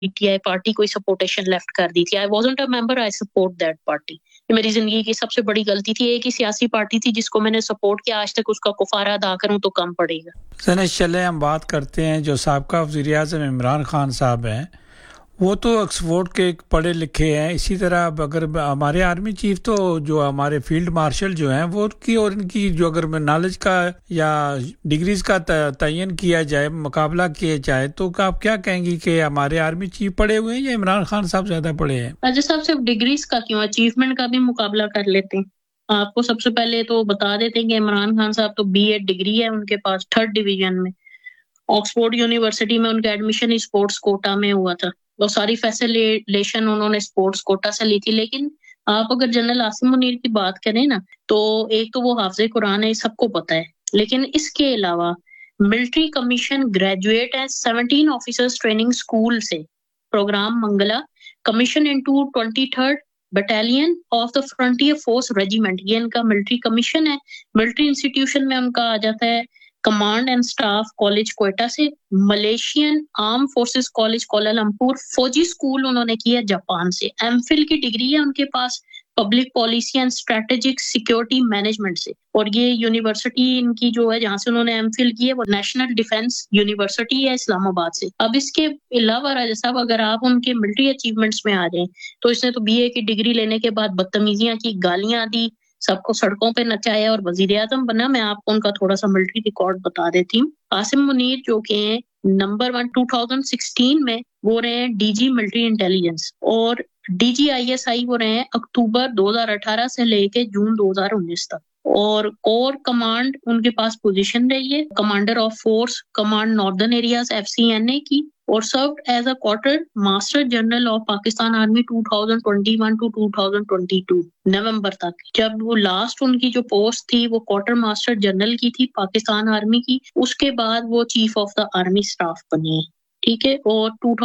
PTI party कोई सपोर्टेशन left कर दी थी. I wasn't a member, I support that party. ये मेरी जिंदगी की सबसे बड़ी गलती थी. एक ही सियासी पार्टी थी जिसको मैंने सपोर्ट किया, आज तक उसका कुफारा अदा करूं तो कम पड़ेगा. चले हम बात करते हैं जो साबका वज़ीर-ए-आज़म इमरान खान साहब हैं, वो तो ऑक्सफोर्ड के एक पढ़े लिखे हैं. इसी तरह अगर हमारे आर्मी चीफ तो जो हमारे फील्ड मार्शल जो हैं वो की और इनकी जो अगर नॉलेज का या डिग्रीज का तयन किया जाए, मुकाबला किया जाए, तो आप क्या कहेंगी कि हमारे आर्मी चीफ पढ़े हुए हैं या इमरान खान साहब ज्यादा पढ़े हैं? राजा साहब सिर्फ डिग्रीज का क्यों, अचीवमेंट का भी मुकाबला कर लेते हैं. आपको सबसे पहले तो बता देते हैं कि इमरान खान साहब तो B.Ed डिग्री है उनके पास 3rd डिवीजन में. ऑक्सफोर्ड यूनिवर्सिटी में उनका एडमिशन स्पोर्ट्स कोटा में हुआ था. वो सारी फैसिलिटेशन उन्होंने स्पोर्ट्स कोटा से ली थी. लेकिन आप अगर जनरल आसिम मुनीर की बात करें ना, तो एक तो वो हाफिज़े कुरान है, सबको पता है. लेकिन इसके अलावा मिलिट्री कमीशन ग्रेजुएट है 17 ऑफिसर्स ट्रेनिंग स्कूल से, programme Mangla, commission into 23rd battalion of the frontier force regiment. ये इनका मिलिट्री कमीशन है. मिलिट्री इंस्टीट्यूशन में उनका आ जाता है command and staff college Quetta से, Malaysian arm forces college Kuala Lumpur, फौजी स्कूल उन्होंने किया जापान से. एमफिल की डिग्री है उनके पास public policy and strategic security management से. और ये यूनिवर्सिटी इनकी जो है जहाँ से उन्होंने एमफिल की है वो नेशनल डिफेंस यूनिवर्सिटी है इस्लामाबाद से. अब इसके अलावा राजा साहब अगर आप उनके मिलिट्री अचीवमेंट्स में आ जाएं, तो इसने तो BA की डिग्री लेने के बाद बदतमीजियां की, गालियां दी, सबको सड़कों पे नचाया और वजीर आजम बना. मैं आपको उनका थोड़ा सा मिलिट्री रिकॉर्ड बता देती हूँ. आसिम मुनीर जो कि नंबर 1 2016 में वो रहे हैं DG मिलिट्री इंटेलिजेंस, और DG ISI वो रहे हैं अक्टूबर 2018 से लेके जून 2019 तक. और कोर कमांड उनके पास पोजीशन रही है commander of force command northern areas FCNA की, और served as a quarter master general of Pakistan army 2021 to 2022 नवंबर तक. जब वो लास्ट उनकी जो पोस्ट थी वो क्वार्टर मास्टर जनरल की थी पाकिस्तान आर्मी की, उसके बाद वो chief of the army staff बने. ठीक है. और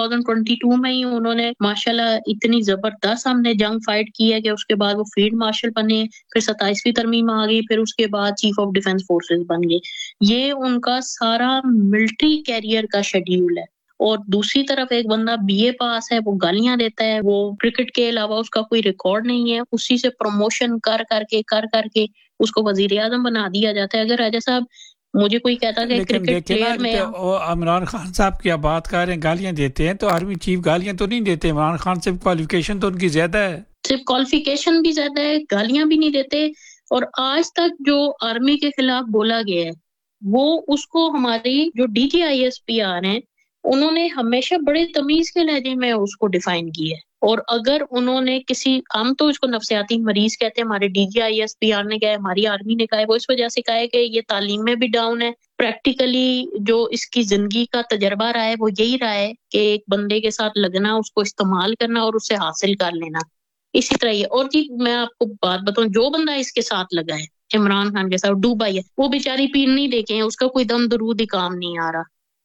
2022 में ही उन्होंने माशाल्लाह इतनी जबरदस्त हमने जंग फाइट की है कि उसके बाद वो फील्ड मार्शल बने, फिर 27वीं तरमीम आ गई, फिर उसके बाद चीफ ऑफ डिफेंस फोर्सेस बन गए. ये उनका सारा मिलिट्री कैरियर का शेड्यूल है. और दूसरी तरफ एक बंदा BA पास है, वो गालियां देता है, वो क्रिकेट के अलावा उसका कोई रिकॉर्ड नहीं है, उसी से प्रमोशन कर करके उसको वजीर आजम बना दिया जाता है. अगर राजा साहब मुझे कोई कहता है कि क्रिकेट प्लेयर में इमरान खान साहब की बात कर रहे हैं, गालियां देते हैं, तो आर्मी चीफ गालियां तो नहीं देते. इमरान खान से क्वालिफिकेशन तो उनकी ज्यादा है, सिर्फ क्वालिफिकेशन भी ज्यादा है, गालियां भी नहीं देते. और आज तक जो आर्मी के खिलाफ बोला गया है वो उसको हमारी जो DGISPR हैं उन्होंने हमेशा बड़े तमीज के लहजे में उसको डिफाइन किया है. और अगर उन्होंने किसी, हम तो इसको नफ्सियाती मरीज कहते हैं, हमारे DGISPR ने कहा है, हमारी आर्मी ने कहा है, वो इस वजह से कहा है कि ये तालीम में भी डाउन है. प्रैक्टिकली जो इसकी जिंदगी का तजर्बा रहा है वो यही रहा है कि एक बंदे के साथ लगना, उसको इस्तेमाल करना और उससे हासिल कर लेना. इसी तरह ही. और जी मैं आपको बात बताऊं, जो बंदा इसके साथ लगा है इमरान खान के साथ, डूबाई है, वो बेचारी पीर नहीं देखे, उसका कोई दम दरूद ही काम नहीं आ रहा.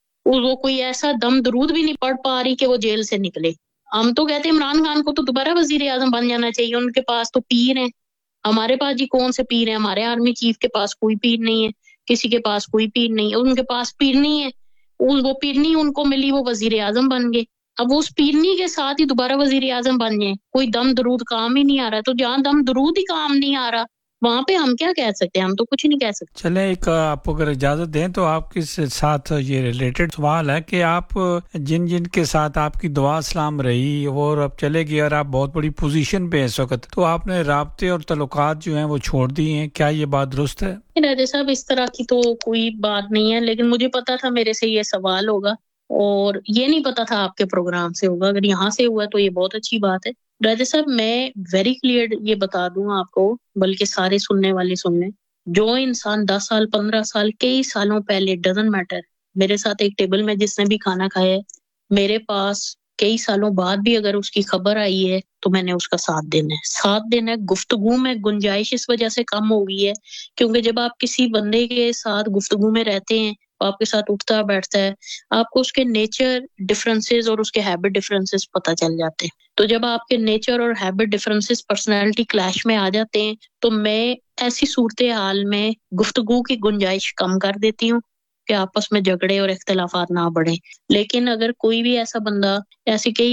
वो कोई ऐसा दम दरूद भी नहीं पढ़ पा रही कि वो जेल से निकले. हम तो कहते हैं इमरान खान को तो दोबारा वजीर आजम बन जाना चाहिए. उनके पास तो पीर हैं, हमारे पास जी कौन से पीर हैं? हमारे आर्मी चीफ के पास कोई पीर नहीं है, किसी के पास कोई पीर नहीं है. उनके पास पीर नहीं है, वो पीरनी उनको मिली, वो वजीर आजम बन गए. अब वो उस पीरनी के साथ ही दोबारा वजीर आजम बन जाए, कोई दम दरूद काम ही नहीं आ रहा. तो जहाँ दम दरूद ही काम नहीं आ रहा वहां पे हम क्या कह सकते हैं? हम तो कुछ नहीं कह सकते. चले एक आपको अगर इजाजत दें तो आपके साथ ये रिलेटेड सवाल है कि आप जिन के साथ आपकी दुआ सलाम रही और अब चले गए और आप बहुत बड़ी पोजीशन पे हैं इस वक्त, तो आपने राब्ते और तल्लुकात जो हैं वो छोड़ दिए हैं, क्या ये बात दुरुस्त है? राजा साहब इस तरह की तो कोई बात नहीं है, लेकिन मुझे पता था मेरे से ये सवाल होगा और ये नहीं पता था आपके प्रोग्राम से होगा. अगर यहाँ से हुआ तो ये बहुत अच्छी बात है. राजा साहब मैं वेरी क्लियर ये बता दूं आपको, बल्कि सारे सुनने वाले सुन लें, जो इंसान 10 साल 15 साल कई सालों पहले, डजंट मैटर, मेरे साथ एक टेबल में जिसने भी खाना खाया है, मेरे पास कई सालों बाद भी अगर उसकी खबर आई है तो मैंने उसका साथ देना है. साथ देना है. गुफ्तगू में गुंजाइश इस वजह से कम हो गई है क्योंकि जब आप किसी बंदे के साथ गुफ्तगू में रहते हैं, आपके साथ उठता बैठता है, आपको उसके नेचर डिफरेंसेस और उसके हैबिट डिफरेंसेस पता चल जाते हैं. तो जब आपके नेचर और हैबिट डिफरेंसेस पर्सनालिटी क्लैश में आ जाते हैं तो मैं ऐसी सूरत हाल में गुफ्तगू की गुंजाइश कम कर देती हूँ کہ آپس میں جھگڑے اور اختلافات نہ بڑھیں. لیکن اگر کوئی بھی ایسا بندہ، ایسی کئی